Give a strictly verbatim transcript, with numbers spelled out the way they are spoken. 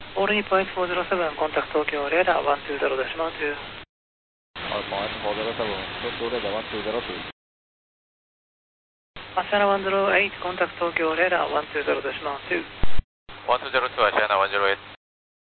All in point four zero seven, contact Tokyo radar one two zero decimal two. All point four zero seven, Tokyo radar one two zero two. Asiana one zero eight, contact Tokyo radar one two zero decimal two. one two zero two, Asiana one zero eight.